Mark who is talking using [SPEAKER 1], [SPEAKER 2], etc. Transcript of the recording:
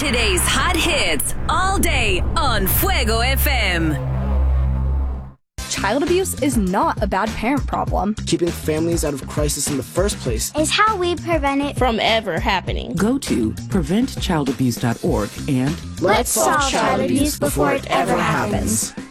[SPEAKER 1] Today's hot hits all day on Fuego FM.
[SPEAKER 2] Child abuse is not a bad parent problem.
[SPEAKER 3] Keeping families out of crisis in the first place
[SPEAKER 4] is how we prevent it
[SPEAKER 5] from ever happening.
[SPEAKER 6] Go to preventchildabuse.org and
[SPEAKER 4] let's solve child abuse before it ever happens.